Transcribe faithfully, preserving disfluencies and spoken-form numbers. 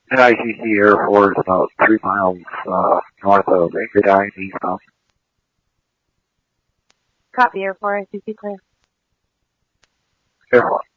N I C C Airport, about three miles uh, north of Engadine, eastbound. Copy, Air four, I C C clear. Airport.